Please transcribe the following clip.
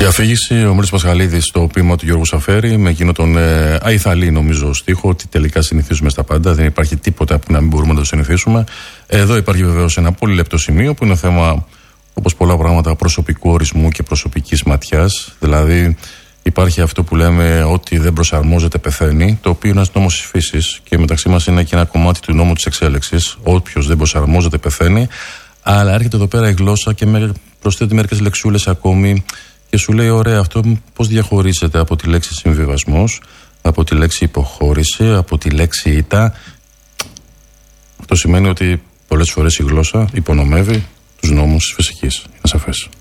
Διαφήγηση, ο Μύρης Πασχαλίδης στο ποίημα του Γιώργου Σαφέρη, με εκείνο τον αϊθαλή νομίζω στίχο, ότι τελικά συνηθίζουμε στα πάντα, δεν υπάρχει τίποτα που να μην μπορούμε να το συνηθίσουμε. Εδώ υπάρχει βεβαίως ένα πολύ λεπτό σημείο που είναι θέμα, όπως πολλά πράγματα, προσωπικού ορισμού και προσωπικής ματιάς. Δηλαδή, υπάρχει αυτό που λέμε ότι δεν προσαρμόζεται πεθαίνει, το οποίο είναι ένας νόμος της φύσης και μεταξύ μας είναι και ένα κομμάτι του νόμου της εξέλιξης. Όποιος δεν προσαρμόζεται πεθαίνει, αλλά έρχεται εδώ πέρα η γλώσσα και προσθέτει μερικές λεξούλες ακόμη. Και σου λέει, ωραία, αυτό πώς διαχωρίζεται από τη λέξη συμβιβασμός, από τη λέξη υποχώρηση, από τη λέξη ήττα. Αυτό σημαίνει ότι πολλές φορές η γλώσσα υπονομεύει τους νόμους της φυσικής. Είναι σαφές.